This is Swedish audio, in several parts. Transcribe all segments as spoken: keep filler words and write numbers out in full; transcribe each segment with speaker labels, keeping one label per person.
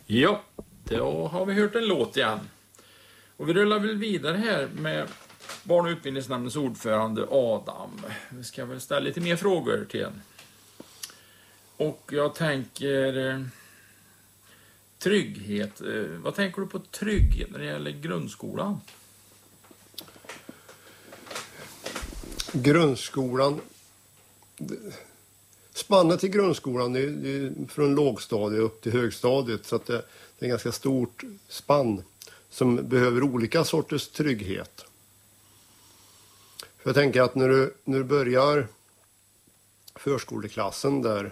Speaker 1: Ja, då har vi hört en låt igen. Och vi rullar väl vidare här med Barn- och utbildningsnämndens ordförande Adam. Vi ska väl ställa lite mer frågor till en. Och jag tänker eh, trygghet. Eh, vad tänker du på trygghet när det gäller grundskolan?
Speaker 2: Grundskolan... Spannet i grundskolan är, är från lågstadiet upp till högstadiet, så att det, det är en ganska stort spann som behöver olika sorters trygghet. För jag tänker att när du, när du börjar förskoleklassen där,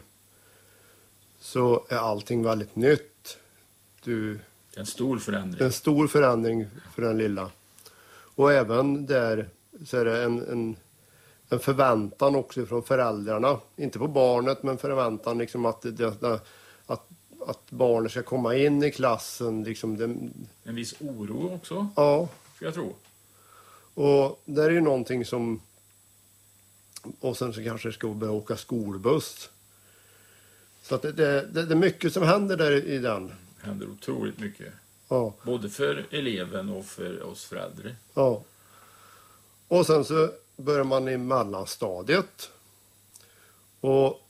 Speaker 2: så är allting väldigt nytt. Du,
Speaker 1: Det är en stor förändring.
Speaker 2: Det är en stor förändring för den lilla. Och även där så är det en, en, en förväntan också från föräldrarna. Inte på barnet, men förväntan liksom att, det, det, att, att barnet ska komma in i klassen. Liksom det,
Speaker 1: en viss oro också,
Speaker 2: ja.
Speaker 1: Ska jag tro.
Speaker 2: Och det är ju någonting som... Och sen så kanske det ska börja åka skolbuss. Så att det, det, det är mycket som händer där i den.
Speaker 1: Det händer otroligt mycket.
Speaker 2: Ja.
Speaker 1: Både för eleven och för oss föräldrar.
Speaker 2: Ja. Och sen så börjar man i mellanstadiet. Och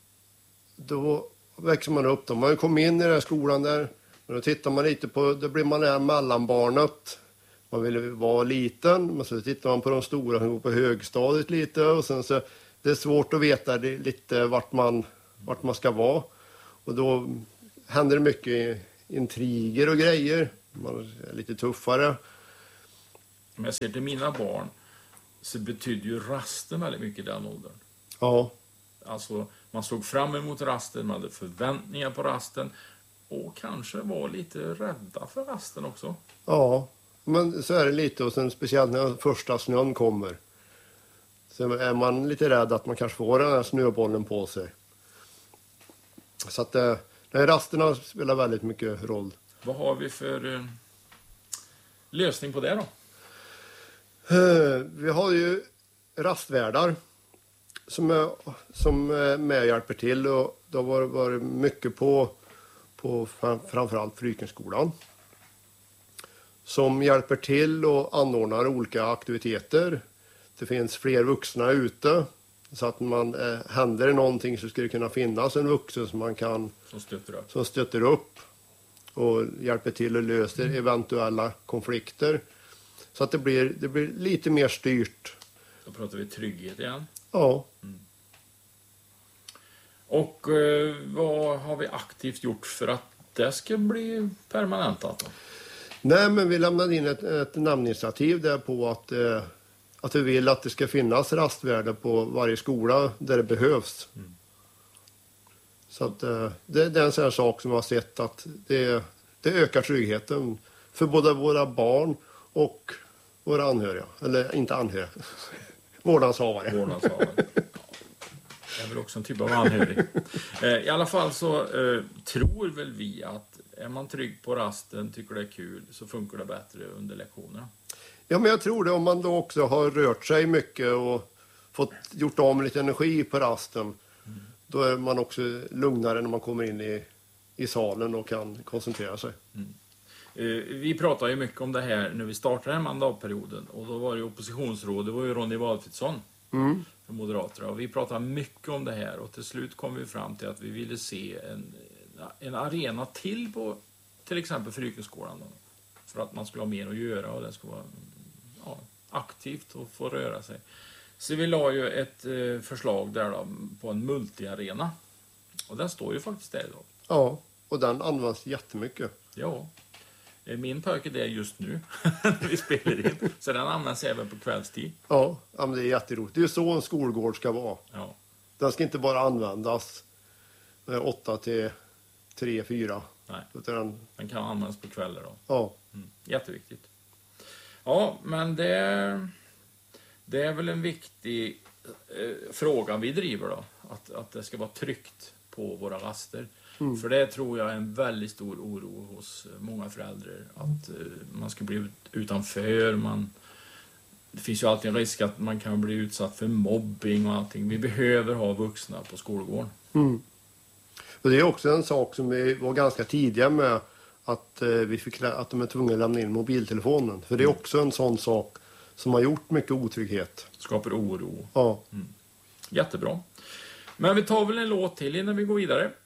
Speaker 2: då växer man upp. Då man kommer in i den här skolan där. Och då tittar man lite på... Då blir man det här mellanbarnet. Man vill vara liten, men så tittar man på de stora som går på högstadiet lite, och sen så det är svårt att veta det lite vart man, vart man ska vara. Och då händer det mycket intriger och grejer. Man är lite tuffare.
Speaker 1: Om jag ser till mina barn så betyder ju rasten väldigt mycket i den åldern.
Speaker 2: Ja.
Speaker 1: Alltså man såg fram emot rasten, man hade förväntningar på rasten och kanske var lite rädda för rasten också.
Speaker 2: Ja. Men så är det lite, och sen speciellt när första snön kommer. Så är man lite rädd att man kanske får den här snöbollen på sig. Så att det, nej, rasterna spelar väldigt mycket roll.
Speaker 1: Vad har vi för eh, lösning på det då?
Speaker 2: Eh, vi har ju rastvärdar som är, som är med och hjälper till. Och det har varit mycket på, på framförallt Frykenskolan. Som hjälper till och anordnar olika aktiviteter. Det finns fler vuxna ute. Så att man eh, händer någonting så ska det kunna finnas en vuxen som man kan...
Speaker 1: Som stöter upp.
Speaker 2: Som stöter upp. Och hjälper till och löser eventuella konflikter. Så att det blir, det blir lite mer styrt.
Speaker 1: Då pratar vi trygghet igen.
Speaker 2: Ja.
Speaker 1: Mm. Och eh, vad har vi aktivt gjort för att det ska bli permanentat då?
Speaker 2: Nej, men vi lämnade in ett, ett namninitiativ där på att, eh, att vi vill att det ska finnas rastvärde på varje skola där det behövs. Mm. Så att eh, det, det är en sån här sak som jag har sett att det, det ökar tryggheten för både våra barn och våra anhöriga. Eller inte anhöriga, vårdnadshavare.
Speaker 1: Vårdnadshavare. Ja. Det är väl också en typ av anhörig. Eh, I alla fall så eh, tror väl vi att är man trygg på rasten, tycker det är kul, så funkar det bättre under lektionerna.
Speaker 2: Ja, men jag tror det, om man då också har rört sig mycket och fått gjort av med lite energi på rasten. Mm. Då är man också lugnare när man kommer in i, i salen och kan koncentrera sig.
Speaker 1: Mm. Eh, vi pratade ju mycket om det här när vi startade den mandatperioden. Och då var det oppositionsråd, det var ju Ronny Walfridsson
Speaker 2: mm.
Speaker 1: för Moderaterna. Och vi pratade mycket om det här och till slut kom vi fram till att vi ville se en... en arena till på till exempel Frykenskolan då, för att man skulle ha mer att göra och det skulle vara ja, aktivt och få röra sig. Så vi la ju ett eh, förslag där då, på en multiarena och den står ju faktiskt där idag.
Speaker 2: Ja, och den används jättemycket.
Speaker 1: Ja, min pojke är där just nu när vi spelar in, så den används även på kvällstid.
Speaker 2: Ja, men det är jätteroligt. Det är så en skolgård ska vara.
Speaker 1: Ja.
Speaker 2: Den ska inte bara användas åtta till tre, fyra.
Speaker 1: Nej,
Speaker 2: utan
Speaker 1: den kan användas på kvällar då.
Speaker 2: Ja.
Speaker 1: Mm, jätteviktigt. Ja, men det, det är väl en viktig eh, fråga vi driver då. Att, att det ska vara tryggt på våra raster. Mm. För det tror jag är en väldigt stor oro hos många föräldrar. Att eh, man ska bli ut, utanför. Man, det finns ju alltid en risk att man kan bli utsatt för mobbing och allting. Vi behöver ha vuxna på skolgården.
Speaker 2: Mm. Och det är också en sak som vi var ganska tidiga med att, eh, vi fick, lä- att de är tvungna att lämna in mobiltelefonen. För det är också en sån sak som har gjort mycket otrygghet.
Speaker 1: Skapar oro.
Speaker 2: Ja.
Speaker 1: Jättebra. Men vi tar väl en låt till innan vi går vidare.